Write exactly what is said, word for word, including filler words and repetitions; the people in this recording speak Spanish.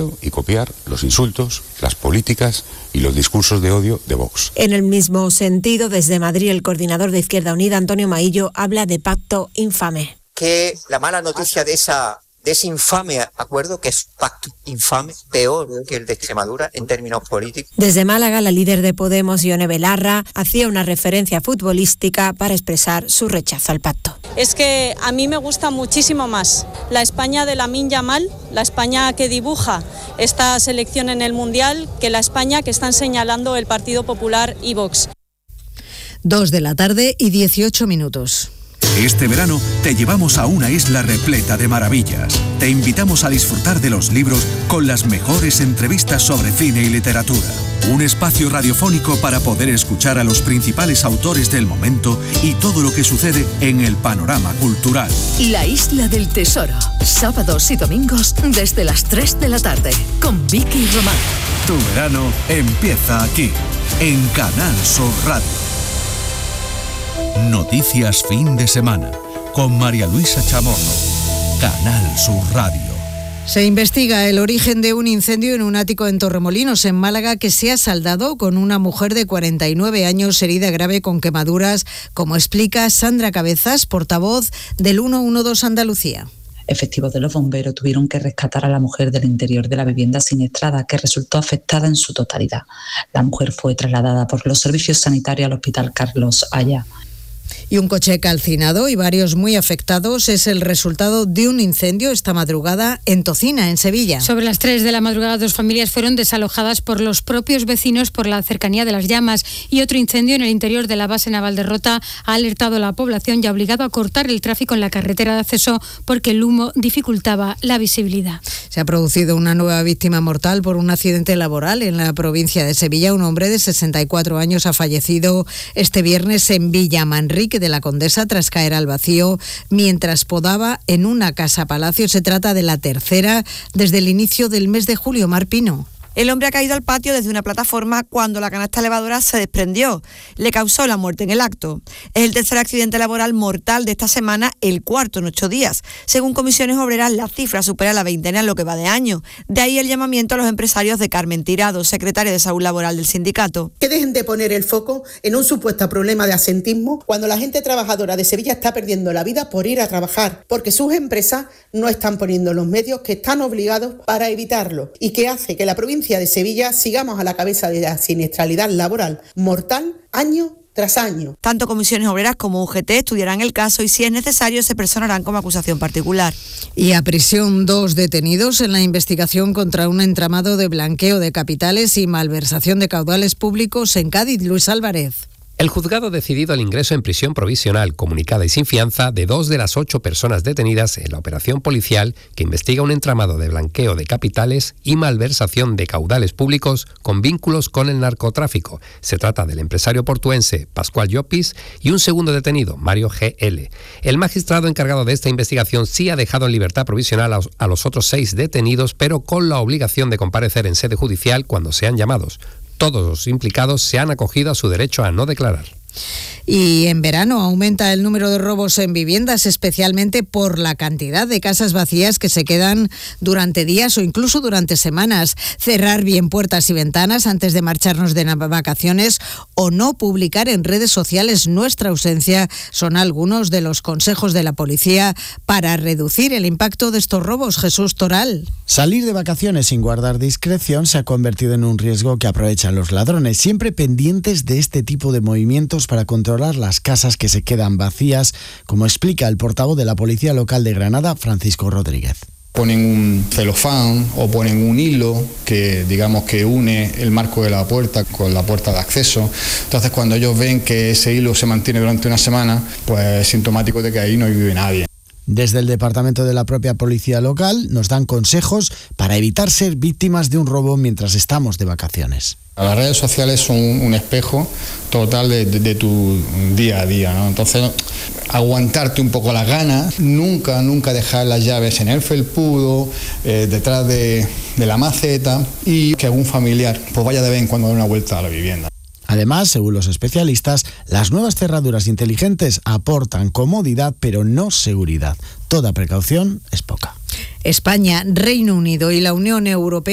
copiado y copiar los insultos, las políticas y los discursos de odio de Vox. En el mismo sentido, desde Madrid, el coordinador de Izquierda Unida, Antonio Maillo, habla de pacto infame. Que la mala noticia de esa de ese infame acuerdo, que es pacto infame, peor que el de Extremadura en términos políticos. Desde Málaga, la líder de Podemos, Ione Belarra, hacía una referencia futbolística para expresar su rechazo al pacto. Es que a mí me gusta muchísimo más la España de Lamine Yamal, la España que dibuja esta selección en el Mundial, que la España que están señalando el Partido Popular y Vox. Dos de la tarde y dieciocho minutos. Este verano te llevamos a una isla repleta de maravillas. Te invitamos a disfrutar de los libros con las mejores entrevistas sobre cine y literatura. Un espacio radiofónico para poder escuchar a los principales autores del momento y todo lo que sucede en el panorama cultural. La Isla del Tesoro, sábados y domingos desde las tres de la tarde, con Vicky Román. Tu verano empieza aquí, en Canal Sur Radio. Noticias fin de semana, con María Luisa Chamorro, Canal Sur Radio. Se investiga el origen de un incendio en un ático en Torremolinos, en Málaga, que se ha saldado con una mujer de cuarenta y nueve años herida grave con quemaduras, como explica Sandra Cabezas, portavoz del ciento doce Andalucía. Efectivos de los bomberos tuvieron que rescatar a la mujer del interior de la vivienda siniestrada, que resultó afectada en su totalidad. La mujer fue trasladada por los servicios sanitarios al Hospital Carlos Haya. Y un coche calcinado y varios muy afectados es el resultado de un incendio esta madrugada en Tocina, en Sevilla. Sobre las tres de la madrugada, dos familias fueron desalojadas por los propios vecinos por la cercanía de las llamas, y otro incendio en el interior de la base naval de Rota ha alertado a la población y ha obligado a cortar el tráfico en la carretera de acceso porque el humo dificultaba la visibilidad. Se ha producido una nueva víctima mortal por un accidente laboral en la provincia de Sevilla. Un hombre de sesenta y cuatro años ha fallecido este viernes en Villamanrique de la Condesa tras caer al vacío mientras podaba en una casa-palacio. Se trata de la tercera desde el inicio del mes de julio. Mar Pino. El hombre ha caído al patio desde una plataforma cuando la canasta elevadora se desprendió. Le causó la muerte en el acto. Es el tercer accidente laboral mortal de esta semana, el cuarto en ocho días. Según Comisiones Obreras, la cifra supera la veintena en lo que va de año. De ahí el llamamiento a los empresarios de Carmen Tirado, secretaria de Salud Laboral del sindicato. Que dejen de poner el foco en un supuesto problema de asentismo cuando la gente trabajadora de Sevilla está perdiendo la vida por ir a trabajar, porque sus empresas no están poniendo los medios que están obligados para evitarlo y que hace que la provincia de Sevilla sigamos a la cabeza de la siniestralidad laboral mortal año tras año. Tanto Comisiones Obreras como U G T estudiarán el caso y, si es necesario, se personarán como acusación particular. Y a prisión dos detenidos en la investigación contra un entramado de blanqueo de capitales y malversación de caudales públicos en Cádiz. Luis Álvarez. El juzgado ha decidido el ingreso en prisión provisional, comunicada y sin fianza, de dos de las ocho personas detenidas en la operación policial que investiga un entramado de blanqueo de capitales y malversación de caudales públicos con vínculos con el narcotráfico. Se trata del empresario portuense Pascual Llopis y un segundo detenido, Mario G L. El magistrado encargado de esta investigación sí ha dejado en libertad provisional a, a los otros seis detenidos, pero con la obligación de comparecer en sede judicial cuando sean llamados. Todos los implicados se han acogido a su derecho a no declarar. Y en verano aumenta el número de robos en viviendas, especialmente por la cantidad de casas vacías que se quedan durante días o incluso durante semanas. Cerrar bien puertas y ventanas antes de marcharnos de vacaciones o no publicar en redes sociales nuestra ausencia son algunos de los consejos de la policía para reducir el impacto de estos robos. Jesús Toral. Salir de vacaciones sin guardar discreción se ha convertido en un riesgo que aprovechan los ladrones, siempre pendientes de este tipo de movimientos para controlar las casas que se quedan vacías, como explica el portavoz de la Policía Local de Granada, Francisco Rodríguez. Ponen un celofán o ponen un hilo que digamos que une el marco de la puerta con la puerta de acceso. Entonces, cuando ellos ven que ese hilo se mantiene durante una semana, pues es sintomático de que ahí no vive nadie. Desde el departamento de la propia policía local nos dan consejos para evitar ser víctimas de un robo mientras estamos de vacaciones. Las redes sociales son un espejo total de, de, de tu día a día, ¿no? Entonces, aguantarte un poco las ganas, nunca, nunca dejar las llaves en el felpudo, eh, detrás de, de la maceta, y que algún familiar pues vaya de vez en cuando a dar una vuelta a la vivienda. Además, según los especialistas, las nuevas cerraduras inteligentes aportan comodidad pero no seguridad. Toda precaución es poca. España, Reino Unido y la Unión Europea